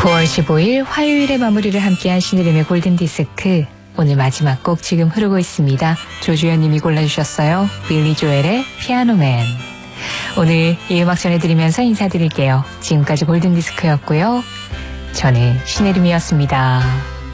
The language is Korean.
9월 15일 화요일에 마무리를 함께한 신의림의 골든디스크. 오늘 마지막 곡 지금 흐르고 있습니다. 조주현 님이 골라주셨어요. 빌리 조엘의 피아노맨. 오늘 이 음악 전해드리면서 인사드릴게요. 지금까지 골든디스크였고요. 저는 신혜림이었습니다.